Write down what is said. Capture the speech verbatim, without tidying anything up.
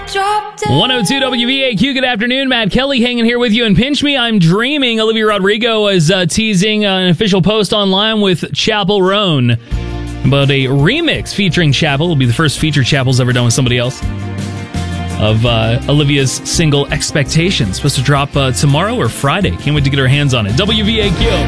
one oh two W V A Q, good afternoon. Matt Kelly hanging here with you. And Pinch Me, I'm Dreaming. Olivia Rodrigo is uh, teasing an official post online with Chappell Roan about a remix featuring Chappell. It'll be the first feature Chappell's ever done with somebody else. Of uh, Olivia's single Expectations. Supposed to drop uh, tomorrow or Friday. Can't wait to get our hands on it. W V A Q.